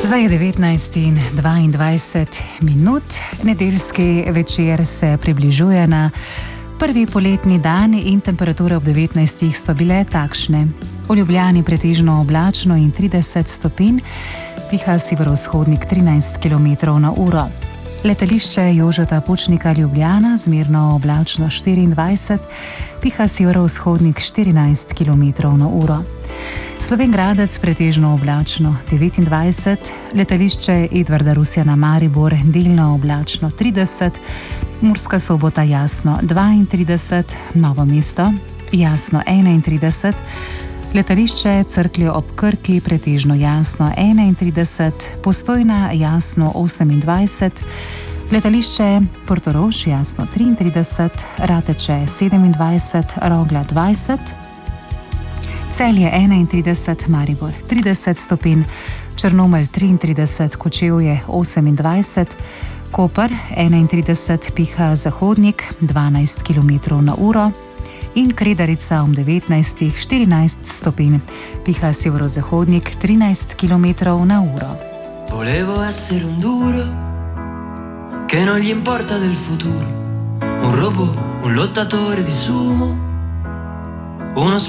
Zdaj je 19:22, nedeljski večer se približuje na prvi poletni dan in temperature ob 19 so bile takšne. V Ljubljani pretežno oblačno in 30 stopinj, piha severovzhodnik 13 km/h. Letališče Jožeta Pučnika Ljubljana zmerno oblačno 24, piha severovzhodnik 14 km/h. Slovenj Gradec pretežno oblačno 29, letališče Edvarda Rusjana Maribor delno oblačno 30, Murska Sobota jasno 32, Novo mesto jasno 31, letališče Cerklje ob Krki pretežno jasno 31, Postojna jasno 28, letališče Portorož jasno 33, Rateče 27, Rogla 20, Celje 31, Maribor 30 stopinj, Črnomelj 33, Kočevje 28, Koper 31, piha zahodnik 12 km/h in Kredarica om 19, 14 stopinj, piha severozahodnik 13 km/h. Volevo essere un duro che non gli importa del futuro, un robot, un lottatore di sumo, uno